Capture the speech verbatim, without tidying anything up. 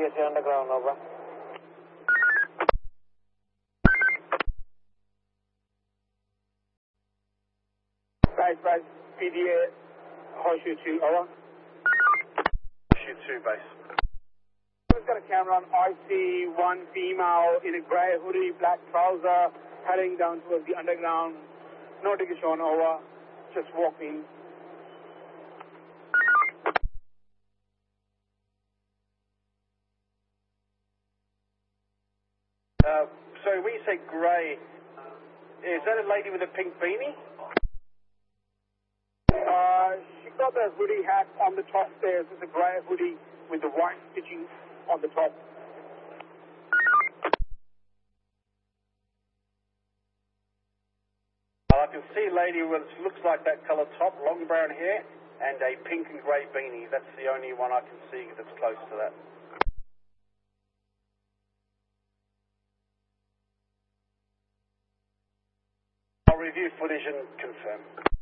P S A underground, over. Base, base, P D A, Horseshoe two, over. Horseshoe two, base. We've got a camera on. I see one female in a grey hoodie, black trouser, heading down towards the underground. No ticket shown, over. Just walking. Uh, so when you say grey, is that a lady with a pink beanie? Uh, she got the hoodie hat on the top there. It's a grey hoodie with the white stitching on the top. I can see a lady with looks like that colour top, long brown hair, and a pink and grey beanie. That's the only one I can see that's close to that. I'll review footage and confirm.